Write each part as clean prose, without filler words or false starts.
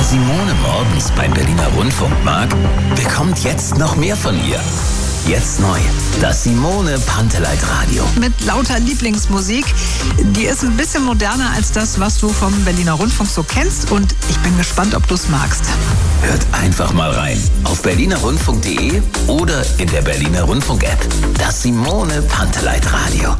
Simone morgens beim Berliner Rundfunk mag, bekommt jetzt noch mehr von ihr. Jetzt neu, das Simone Panteleit Radio. Mit lauter Lieblingsmusik. Die ist ein bisschen moderner als das, was du vom Berliner Rundfunk so kennst. Und ich bin gespannt, ob du es magst. Hört einfach mal rein. Auf berlinerrundfunk.de oder in der Berliner Rundfunk-App. Das Simone Panteleit Radio.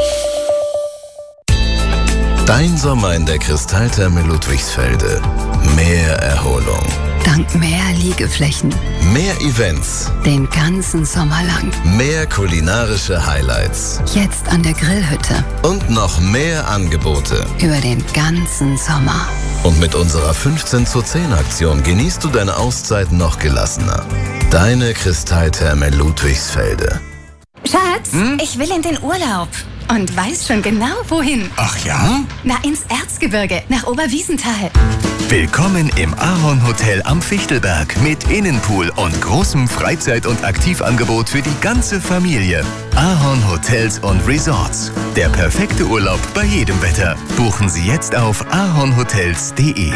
Dein Sommer in der Kristalltherme Ludwigsfelde. Mehr Erholung. Dank mehr Liegeflächen. Mehr Events. Den ganzen Sommer lang. Mehr kulinarische Highlights. Jetzt an der Grillhütte. Und noch mehr Angebote. Über den ganzen Sommer. Und mit unserer 15:10 genießt du deine Auszeit noch gelassener. Deine Kristalltherme Ludwigsfelde. Schatz, ich will in den Urlaub. Und weiß schon genau, wohin. Ach ja? Na, ins Erzgebirge, nach Oberwiesenthal. Willkommen im Ahorn Hotel am Fichtelberg mit Innenpool und großem Freizeit- und Aktivangebot für die ganze Familie. Ahorn Hotels und Resorts. Der perfekte Urlaub bei jedem Wetter. Buchen Sie jetzt auf ahornhotels.de.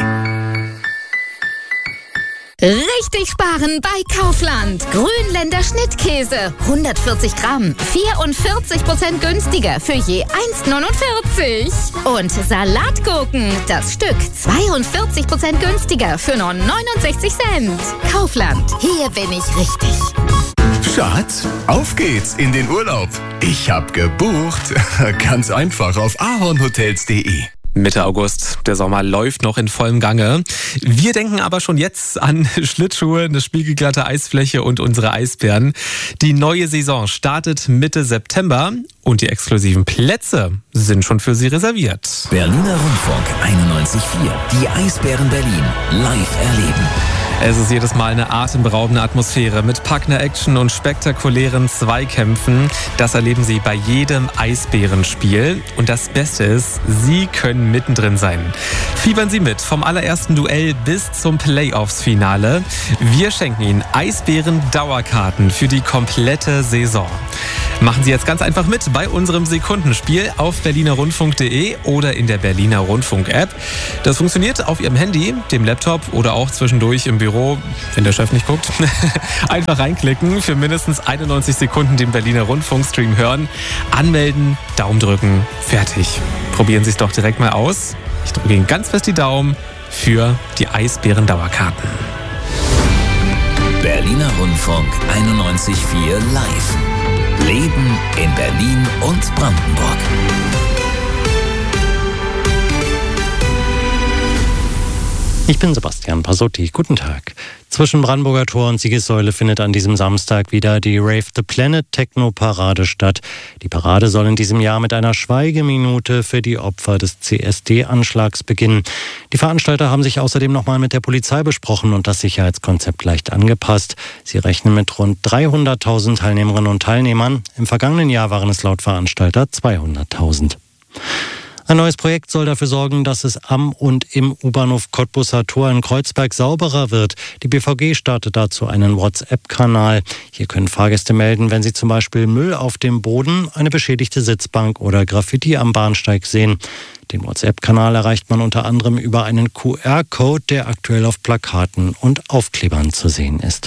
Richtig sparen bei Kaufland. Grünländer Schnittkäse. 140 Gramm. 44% günstiger für je 1,49. Und Salatgurken. Das Stück 42% günstiger für nur 69 Cent. Kaufland. Hier bin ich richtig. Schatz, auf geht's in den Urlaub. Ich hab gebucht. Ganz einfach auf ahornhotels.de. Mitte August, der Sommer läuft noch in vollem Gange. Wir denken aber schon jetzt an Schlittschuhe, eine spiegelglatte Eisfläche und unsere Eisbären. Die neue Saison startet Mitte September und die exklusiven Plätze sind schon für Sie reserviert. Berliner Rundfunk 91.4. Die Eisbären Berlin live erleben. Es ist jedes Mal eine atemberaubende Atmosphäre mit packender Action und spektakulären Zweikämpfen. Das erleben Sie bei jedem Eisbärenspiel. Und das Beste ist, Sie können mittendrin sein. Fiebern Sie mit, vom allerersten Duell bis zum Playoffs-Finale. Wir schenken Ihnen Eisbären-Dauerkarten für die komplette Saison. Machen Sie jetzt ganz einfach mit bei unserem Sekundenspiel auf berlinerrundfunk.de oder in der Berliner Rundfunk-App. Das funktioniert auf Ihrem Handy, dem Laptop oder auch zwischendurch im Büro, wenn der Chef nicht guckt. Einfach reinklicken, für mindestens 91 Sekunden den Berliner Rundfunkstream hören, anmelden, Daumen drücken, fertig. Probieren Sie es doch direkt mal aus. Ich drücke Ihnen ganz fest die Daumen für die Eisbären-Dauerkarten. Berliner Rundfunk 91.4 live. Leben in Berlin und Brandenburg. Ich bin Sebastian Pasotti. Guten Tag. Zwischen Brandenburger Tor und Siegessäule findet an diesem Samstag wieder die Rave the Planet Techno-Parade statt. Die Parade soll in diesem Jahr mit einer Schweigeminute für die Opfer des CSD-Anschlags beginnen. Die Veranstalter haben sich außerdem nochmal mit der Polizei besprochen und das Sicherheitskonzept leicht angepasst. Sie rechnen mit rund 300.000 Teilnehmerinnen und Teilnehmern. Im vergangenen Jahr waren es laut Veranstalter 200.000. Ein neues Projekt soll dafür sorgen, dass es am und im U-Bahnhof Cottbusser Tor in Kreuzberg sauberer wird. Die BVG startet dazu einen WhatsApp-Kanal. Hier können Fahrgäste melden, wenn sie zum Beispiel Müll auf dem Boden, eine beschädigte Sitzbank oder Graffiti am Bahnsteig sehen. Den WhatsApp-Kanal erreicht man unter anderem über einen QR-Code, der aktuell auf Plakaten und Aufklebern zu sehen ist.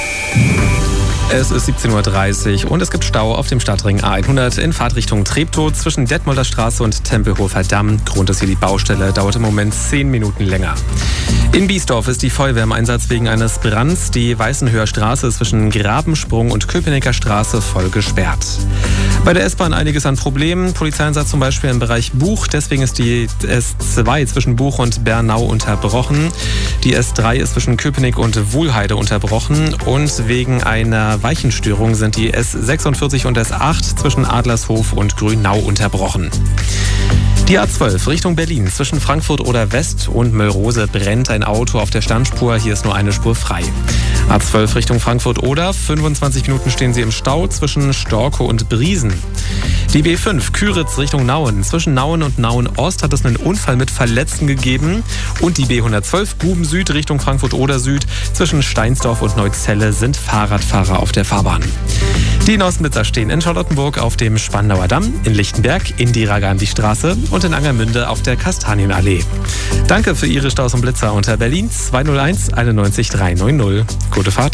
Es ist 17.30 Uhr und es gibt Stau auf dem Stadtring A100 in Fahrtrichtung Treptow zwischen Detmolder Straße und Tempelhofer Damm. Grund ist hier die Baustelle, dauert im Moment 10 Minuten länger. In Biesdorf ist die Feuerwehr im Einsatz wegen eines Brands. Die Weißenhöher Straße zwischen Grabensprung und Köpenicker Straße voll gesperrt. Bei der S-Bahn einiges an Problemen. Polizeieinsatz zum Beispiel im Bereich Buch. Deswegen ist die S2 zwischen Buch und Bernau unterbrochen. Die S3 ist zwischen Köpenick und Wuhlheide unterbrochen. Und wegen einer Weichenstörung sind die S46 und S8 zwischen Adlershof und Grünau unterbrochen. Die A12 Richtung Berlin zwischen Frankfurt oder West und Mölrose brennt ein Auto auf der Standspur. Hier ist nur eine Spur frei. A12 Richtung Frankfurt oder 25 Minuten stehen Sie im Stau zwischen Storkow und Briesen. Die B5 Küritz Richtung Nauen. Zwischen Nauen und Nauen-Ost hat es einen Unfall mit Verletzten gegeben. Und die B112 Guben Süd Richtung Frankfurt oder Süd. Zwischen Steinsdorf und Neuzelle sind Fahrradfahrer auf der Fahrbahn. Die Nosnitzer stehen in Charlottenburg auf dem Spandauer Damm, in Lichtenberg, Indira Gandhi Straße und und in Angermünde auf der Kastanienallee. Danke für Ihre Staus und Blitzer unter Berlin 201 91 390. Gute Fahrt.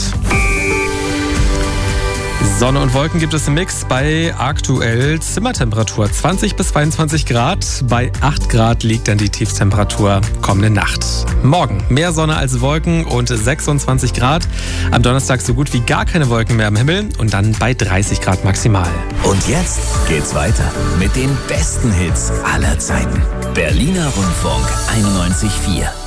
Sonne und Wolken gibt es im Mix bei aktuell Zimmertemperatur 20 bis 22 Grad. Bei 8 Grad liegt dann die Tiefstemperatur kommende Nacht. Morgen mehr Sonne als Wolken und 26 Grad. Am Donnerstag so gut wie gar keine Wolken mehr am Himmel und dann bei 30 Grad maximal. Und jetzt geht's weiter mit den besten Hits aller Zeiten. Berliner Rundfunk 91,4.